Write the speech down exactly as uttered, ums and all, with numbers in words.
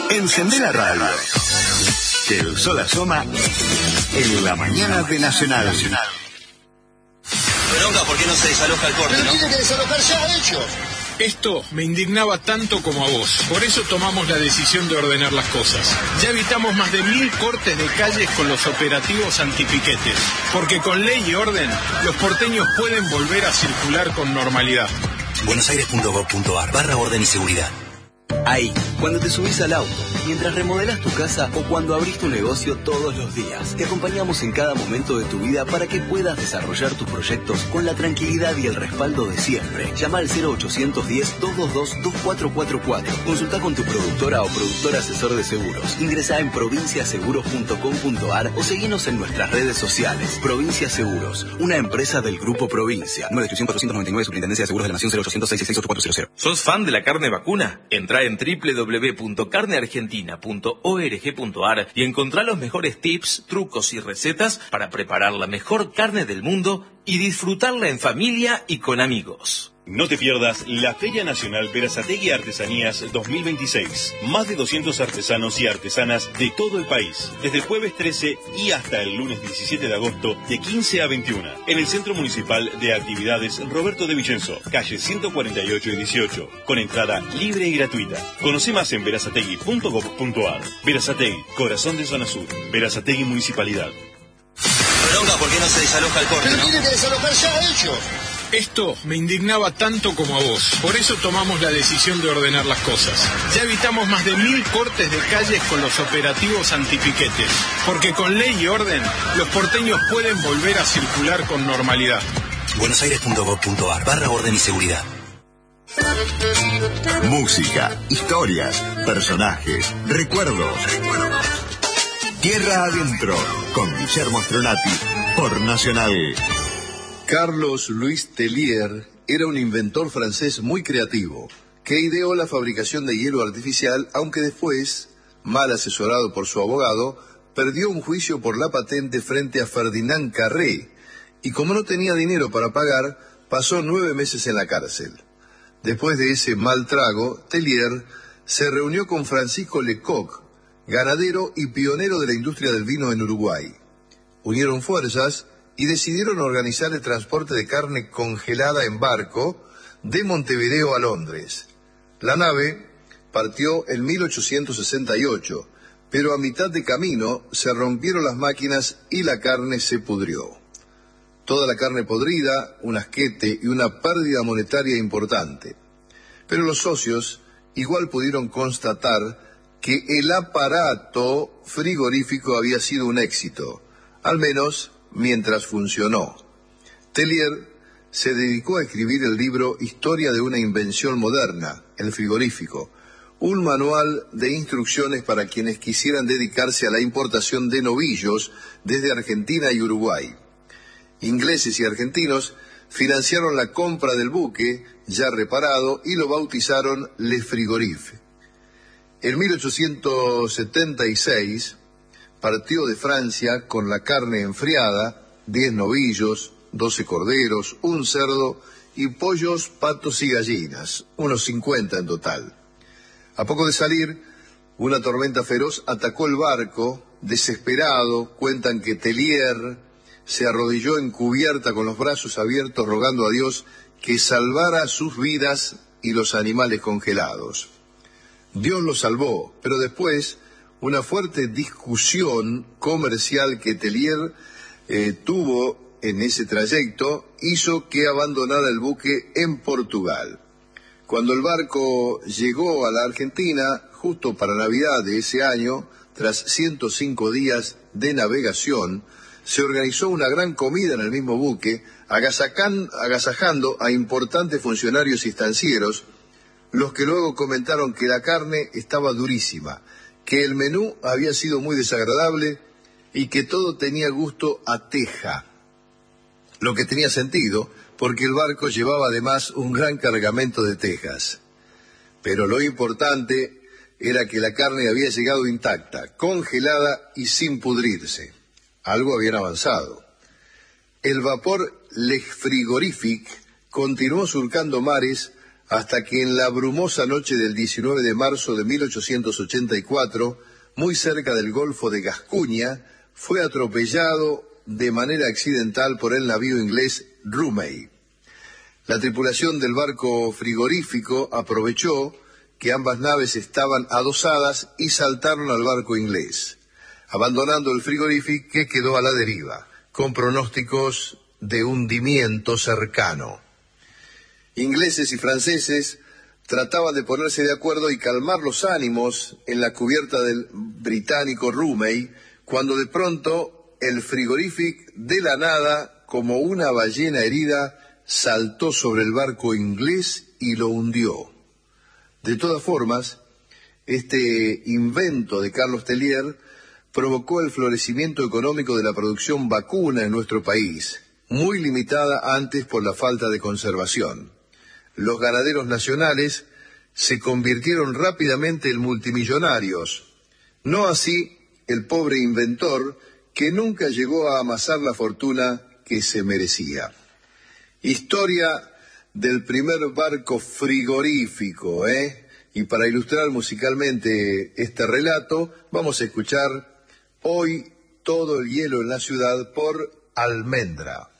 Encendé la radio, que el sol asoma en la mañana de Nacional. Bronca, ¿por qué no se desaloja el corte, Pero no? tiene que desalojar ya, hecho. Esto me indignaba tanto como a vos. Por eso tomamos la decisión de ordenar las cosas. Ya evitamos más de mil cortes de calles con los operativos antipiquetes. Porque con ley y orden, los porteños pueden volver a circular con normalidad. buenosaires.gov.ar barra orden y seguridad. Ahí, cuando te subís al auto, mientras remodelás tu casa o cuando abrís tu negocio todos los días, te acompañamos en cada momento de tu vida para que puedas desarrollar tus proyectos con la tranquilidad y el respaldo de siempre. Llama al cero ochocientos diez, doscientos veintidós, veinticuatro cuarenta y cuatro. Consulta con tu productora o productor asesor de seguros. Ingresá en provincia seguros punto com punto ar o seguinos en nuestras redes sociales. Provincia Seguros, una empresa del Grupo Provincia. nueve ocho cero cero, cuatro nueve nueve, Superintendencia de Seguros de la Nación, cero ochocientos, seiscientos sesenta y seis, ocho cuatro cero cero. ¿Sos fan de la carne vacuna? Entrá en doble u doble u doble u punto carne argentina punto org punto ar y encontrá los mejores tips, trucos y recetas para preparar la mejor carne del mundo y disfrutarla en familia y con amigos. No te pierdas la Feria Nacional Berazategui Artesanías dos mil veintiséis. Más de doscientos artesanos y artesanas de todo el país. Desde el jueves trece y hasta el lunes diecisiete de agosto de quince a veintiuna. En el Centro Municipal de Actividades Roberto de Vicenzo, calle ciento cuarenta y ocho y dieciocho. Con entrada libre y gratuita. Conoce más en berazategui punto gov punto ar. Berazategui, corazón de zona sur. Berazategui Municipalidad. Bronca, ¿por qué no se desaloja el corte, Pero no? tiene que desalojar ya, hecho. Esto me indignaba tanto como a vos. Por eso tomamos la decisión de ordenar las cosas. Ya evitamos más de mil cortes de calles con los operativos antipiquetes. Porque con ley y orden, los porteños pueden volver a circular con normalidad. buenosaires.gov punto ar barra orden y seguridad. Música, historias, personajes, recuerdos. Tierra Adentro, con Guillermo Stronati, por Nacional. Carlos Louis Tellier era un inventor francés muy creativo, que ideó la fabricación de hielo artificial, aunque después, mal asesorado por su abogado, perdió un juicio por la patente frente a Ferdinand Carré, y como no tenía dinero para pagar, pasó nueve meses en la cárcel. Después de ese mal trago, Tellier se reunió con Francisco Lecoq, ganadero y pionero de la industria del vino en Uruguay. Unieron fuerzas y decidieron organizar el transporte de carne congelada en barco de Montevideo a Londres. La nave partió en mil ochocientos sesenta y ocho, pero a mitad de camino se rompieron las máquinas y la carne se pudrió. Toda la carne podrida, un asquete y una pérdida monetaria importante. Pero los socios igual pudieron constatar que el aparato frigorífico había sido un éxito, al menos mientras funcionó. Tellier se dedicó a escribir el libro Historia de una invención moderna, el frigorífico, un manual de instrucciones para quienes quisieran dedicarse a la importación de novillos desde Argentina y Uruguay. Ingleses y argentinos financiaron la compra del buque ya reparado y lo bautizaron Le Frigorif. En mil ochocientos setenta y seis partió de Francia con la carne enfriada, diez novillos, doce corderos, un cerdo y pollos, patos y gallinas, unos cincuenta en total. A poco de salir, una tormenta feroz atacó el barco. Desesperado, cuentan que Tellier se arrodilló en cubierta con los brazos abiertos rogando a Dios que salvara sus vidas y los animales congelados. Dios lo salvó, pero después una fuerte discusión comercial que Tellier eh, tuvo en ese trayecto hizo que abandonara el buque en Portugal. Cuando el barco llegó a la Argentina, justo para Navidad de ese año, tras ciento cinco días de navegación, se organizó una gran comida en el mismo buque, agasajando a importantes funcionarios y estancieros, los que luego comentaron que la carne estaba durísima, que el menú había sido muy desagradable y que todo tenía gusto a teja. Lo que tenía sentido, porque el barco llevaba además un gran cargamento de tejas. Pero lo importante era que la carne había llegado intacta, congelada y sin pudrirse. Algo habían avanzado. El vapor Le Frigorifique continuó surcando mares hasta que en la brumosa noche del diecinueve de marzo de mil ochocientos ochenta y cuatro, muy cerca del Golfo de Gascuña, fue atropellado de manera accidental por el navío inglés Rumey. La tripulación del barco frigorífico aprovechó que ambas naves estaban adosadas y saltaron al barco inglés, abandonando el frigorífico, que quedó a la deriva, con pronósticos de hundimiento cercano. Ingleses y franceses trataban de ponerse de acuerdo y calmar los ánimos en la cubierta del británico Rumey, cuando de pronto el frigorífico, de la nada, como una ballena herida, saltó sobre el barco inglés y lo hundió. De todas formas, este invento de Carlos Tellier provocó el florecimiento económico de la producción vacuna en nuestro país, muy limitada antes por la falta de conservación. Los ganaderos nacionales se convirtieron rápidamente en multimillonarios, no así el pobre inventor, que nunca llegó a amasar la fortuna que se merecía. Historia del primer barco frigorífico, ¿eh? Y para ilustrar musicalmente este relato, vamos a escuchar Hoy todo el hielo en la ciudad por Almendra.